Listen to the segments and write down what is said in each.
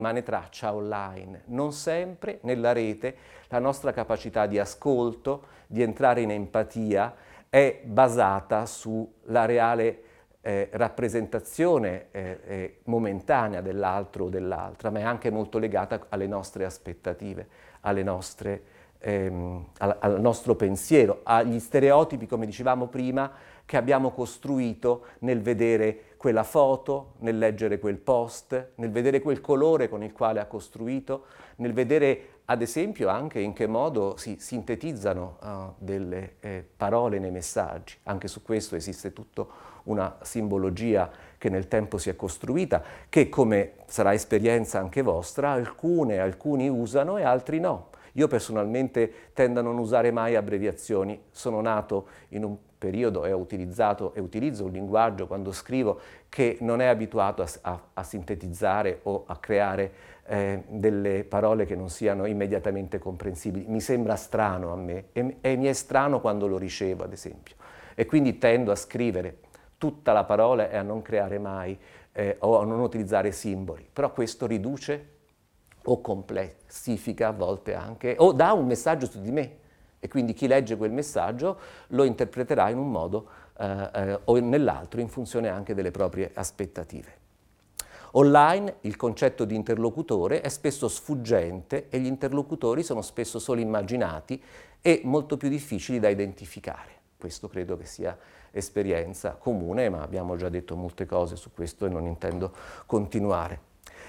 rimane traccia online. Non sempre nella rete la nostra capacità di ascolto, di entrare in empatia, è basata sulla reale rappresentazione momentanea dell'altro o dell'altra, ma è anche molto legata alle nostre aspettative, alle nostre, al nostro pensiero, agli stereotipi, come dicevamo prima, che abbiamo costruito nel vedere quella foto, nel leggere quel post, nel vedere quel colore con il quale ha costruito, nel vedere ad esempio anche in che modo si sintetizzano delle parole nei messaggi. Anche su questo esiste tutta una simbologia che nel tempo si è costruita, che come sarà esperienza anche vostra, alcuni usano e altri no. Io personalmente tendo a non usare mai abbreviazioni, sono nato in un periodo e utilizzo un linguaggio quando scrivo che non è abituato a sintetizzare o a creare delle parole che non siano immediatamente comprensibili. Mi sembra strano a me e mi è strano quando lo ricevo, ad esempio. E quindi tendo a scrivere tutta la parola e a non creare mai o a non utilizzare simboli. Però questo riduce o complessifica a volte anche, o dà un messaggio su di me. E quindi chi legge quel messaggio lo interpreterà in un modo o nell'altro in funzione anche delle proprie aspettative. Online il concetto di interlocutore è spesso sfuggente e gli interlocutori sono spesso solo immaginati e molto più difficili da identificare. Questo credo che sia esperienza comune, ma abbiamo già detto molte cose su questo e non intendo continuare.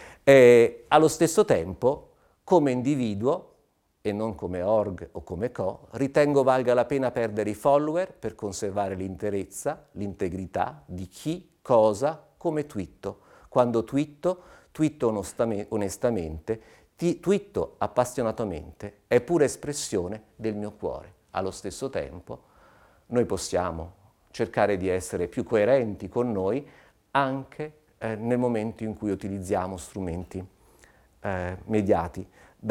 Allo stesso tempo, come individuo, e non come org o come co, ritengo valga la pena perdere i follower per conservare l'interezza, l'integrità di chi, cosa, come twitto. Quando twitto onestamente, twitto appassionatamente, è pura espressione del mio cuore. Allo stesso tempo, noi possiamo cercare di essere più coerenti con noi anche nel momento in cui utilizziamo strumenti mediati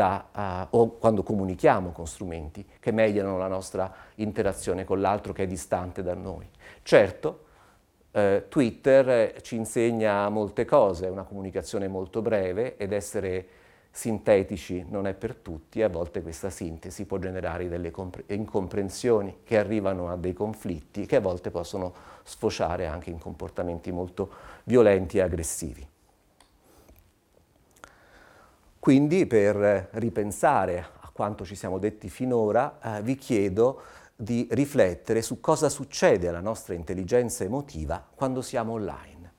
o quando comunichiamo con strumenti che mediano la nostra interazione con l'altro che è distante da noi. Certo, Twitter ci insegna molte cose, è una comunicazione molto breve ed essere sintetici non è per tutti e a volte questa sintesi può generare delle incomprensioni che arrivano a dei conflitti che a volte possono sfociare anche in comportamenti molto violenti e aggressivi. Quindi per ripensare a quanto ci siamo detti finora, vi chiedo di riflettere su cosa succede alla nostra intelligenza emotiva quando siamo online.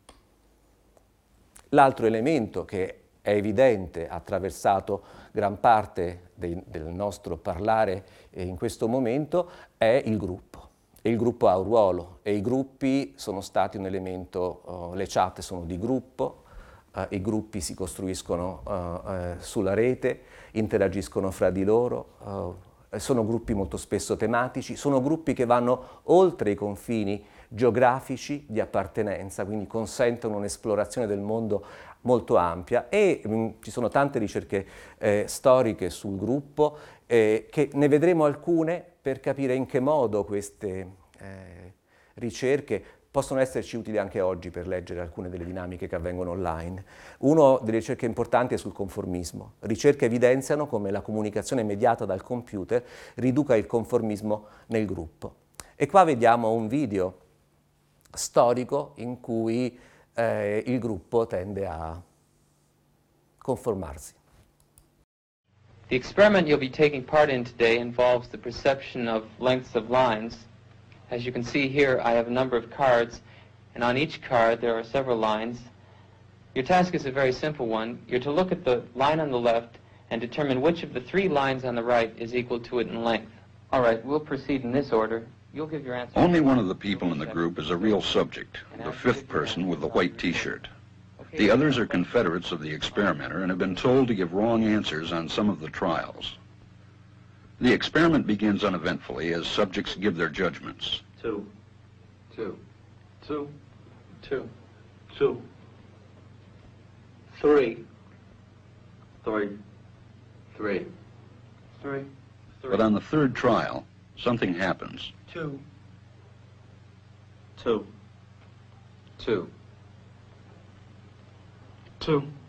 L'altro elemento che è evidente, ha attraversato gran parte del nostro parlare in questo momento, è il gruppo. E il gruppo ha un ruolo e i gruppi sono stati un elemento, le chat sono di gruppo, i gruppi si costruiscono sulla rete, interagiscono fra di loro, sono gruppi molto spesso tematici, sono gruppi che vanno oltre i confini geografici di appartenenza, quindi consentono un'esplorazione del mondo molto ampia e ci sono tante ricerche storiche sul gruppo che ne vedremo alcune per capire in che modo queste ricerche possono esserci utili anche oggi per leggere alcune delle dinamiche che avvengono online. Una delle ricerche importanti è sul conformismo. Ricerche evidenziano come la comunicazione mediata dal computer riduca il conformismo nel gruppo. E qua vediamo un video storico in cui il gruppo tende a conformarsi. The experiment you'll be taking part in today involves the perception of lengths of lines. As you can see here, I have a number of cards, and on each card there are several lines. Your task is a very simple one. You're to look at the line on the left and determine which of the three lines on the right is equal to it in length. All right, we'll proceed in this order. You'll give your answer. Only one of the people in the group is a real subject, the fifth person with the white T-shirt. The others are confederates of the experimenter and have been told to give wrong answers on some of the trials. The experiment begins uneventfully as subjects give their judgments. 2, 2, 2, 2, 2, 3, 3, 3, 3, But on the third trial, something happens. 2, 2, 2, 2.